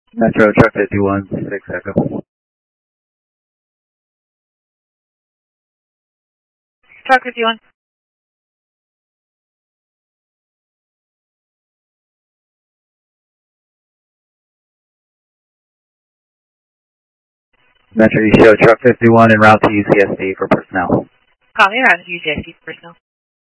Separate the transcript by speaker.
Speaker 1: Metro Truck 51, 6 Echo.
Speaker 2: Truck 51.
Speaker 1: Metro, you show Truck 51 en route to UCSD for personnel.
Speaker 2: Copy, route to UCSD for personnel.